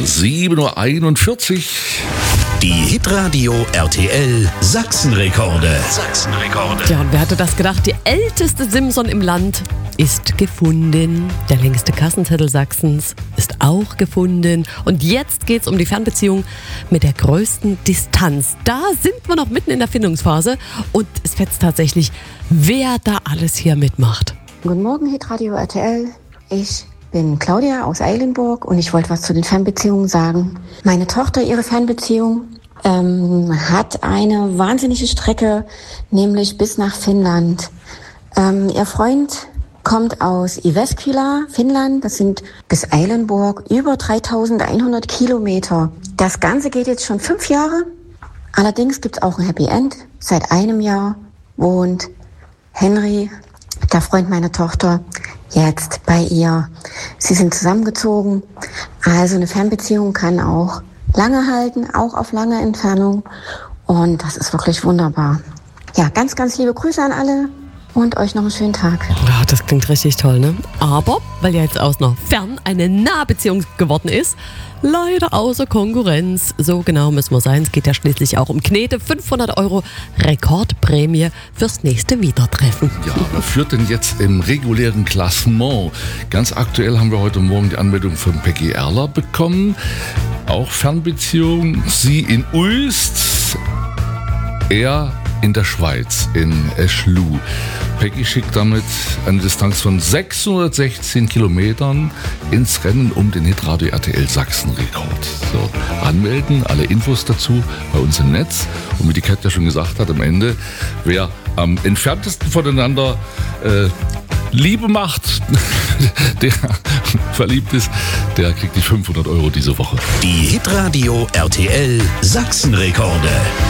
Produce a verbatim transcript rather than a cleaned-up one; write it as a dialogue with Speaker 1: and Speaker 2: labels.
Speaker 1: sieben Uhr einundvierzig.
Speaker 2: Die Hitradio R T L Sachsenrekorde. Sachsenrekorde.
Speaker 3: Ja, und wer hätte das gedacht? Die älteste Simson im Land ist gefunden. Der längste Kassenzettel Sachsens ist auch gefunden. Und jetzt geht's um die Fernbeziehung mit der größten Distanz. Da sind wir noch mitten in der Findungsphase und es fetzt tatsächlich, wer da alles hier mitmacht.
Speaker 4: Guten Morgen, Hitradio R T L. Ich bin Claudia aus Eilenburg und ich wollte was zu den Fernbeziehungen sagen. Meine Tochter, ihre Fernbeziehung, ähm, hat eine wahnsinnige Strecke, nämlich bis nach Finnland. Ähm, ihr Freund kommt aus Jyväskylä, Finnland. Das sind bis Eilenburg über dreitausendeinhundert Kilometer. Das Ganze geht jetzt schon fünf Jahre. Allerdings gibt es auch ein Happy End. Seit einem Jahr wohnt Henry, der Freund meiner Tochter, jetzt bei ihr. Sie sind zusammengezogen. Also eine Fernbeziehung kann auch lange halten, auch auf lange Entfernung. Und das ist wirklich wunderbar. Ja, ganz, ganz liebe Grüße an alle und euch noch einen schönen Tag.
Speaker 3: Ja, das klingt richtig toll, ne? Aber, weil ja jetzt aus einer Fern- eine Nahbeziehung geworden ist, leider außer Konkurrenz. So genau müssen wir sein. Es geht ja schließlich auch um Knete. fünfhundert Euro Rekordprämie fürs nächste Wiedertreffen.
Speaker 1: Ja, wer führt denn jetzt im regulären Klassement? Ganz aktuell haben wir heute Morgen die Anmeldung von Peggy Erler bekommen. Auch Fernbeziehung. Sie in Uist, er in der Schweiz, in Eschlu. Peggy schickt damit eine Distanz von sechshundertsechzehn Kilometern ins Rennen um den Hitradio R T L Sachsen-Rekord. So, anmelden, alle Infos dazu bei uns im Netz. Und wie die Kat ja schon gesagt hat, am Ende, wer am entferntesten voneinander äh, Liebe macht, der verliebt ist, der kriegt die fünfhundert Euro diese Woche.
Speaker 2: Die Hitradio R T L Sachsenrekorde.